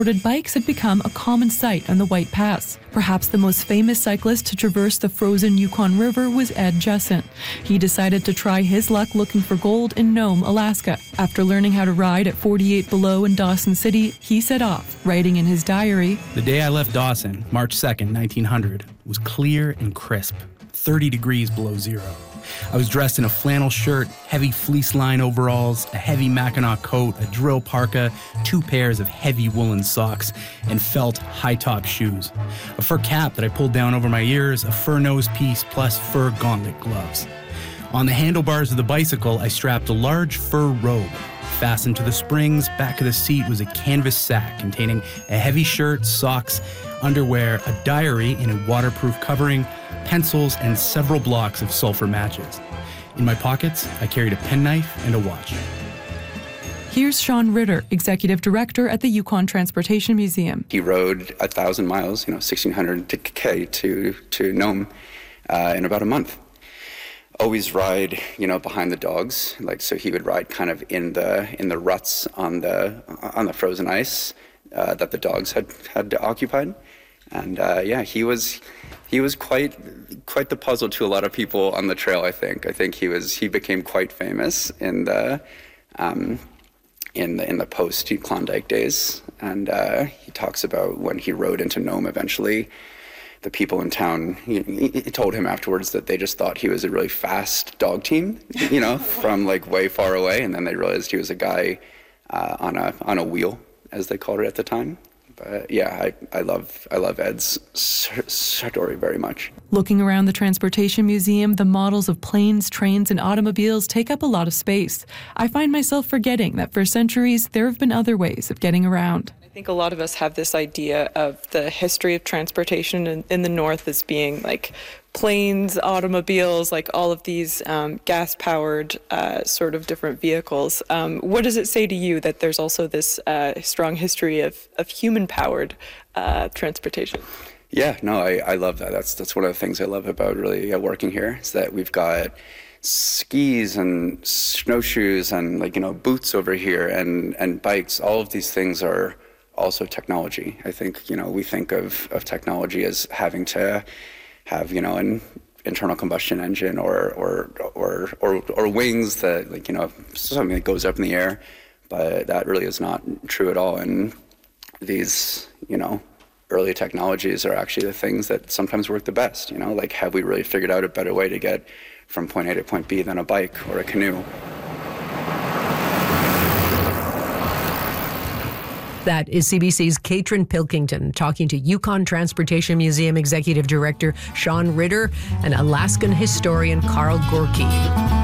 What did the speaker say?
Bikes had become a common sight on the White Pass. Perhaps the most famous cyclist to traverse the frozen Yukon River was Ed Jessen. He decided to try his luck looking for gold in Nome, Alaska. After learning how to ride at 48 Below in Dawson City, he set off, writing in his diary, "The day I left Dawson, March 2nd, 1900, was clear and crisp, 30 degrees below zero. I was dressed in a flannel shirt, heavy fleece-lined overalls, a heavy Mackinac coat, a drill parka, 2 pairs of heavy woolen socks, and felt high-top shoes. A fur cap that I pulled down over my ears, a fur nose piece, plus fur gauntlet gloves. On the handlebars of the bicycle, I strapped a large fur robe. Fastened to the springs, back of the seat was a canvas sack containing a heavy shirt, socks, underwear, a diary in a waterproof covering, pencils, and several blocks of sulfur matches. In my pockets, I carried a penknife and a watch." Here's Sean Ritter, Executive Director at the Yukon Transportation Museum. He rode 1,000 miles, 1,600 K to Nome in about a month. Always ride, behind the dogs. So he would ride kind of in the ruts on the frozen ice that the dogs had occupied. And he was quite the puzzle to a lot of people on the trail. I think he became quite famous in the post Klondike days. And he talks about when he rode into Nome eventually. The people in town, he told him afterwards that they just thought he was a really fast dog team, from way far away, and then they realized he was a guy on a wheel, as they called it at the time. But I love Ed's story very much. Looking around the Transportation Museum, the models of planes, trains, and automobiles take up a lot of space. I find myself forgetting that for centuries there have been other ways of getting around. I think a lot of us have this idea of the history of transportation in the North as being planes, automobiles, all of these gas-powered sort of different vehicles. What does it say to you that there's also this strong history of human-powered transportation? Yeah, no, I love that. That's one of the things I love about really working here, is that we've got skis and snowshoes and boots over here and bikes. All of these things are also technology. I think, we think of technology as having to have, an internal combustion engine or wings that, something that goes up in the air, but that really is not true at all. And these, early technologies are actually the things that sometimes work the best, have we really figured out a better way to get from point A to point B than a bike or a canoe? That is CBC's Katrin Pilkington talking to Yukon Transportation Museum Executive Director Sean Ritter and Alaskan historian Carl Gorky.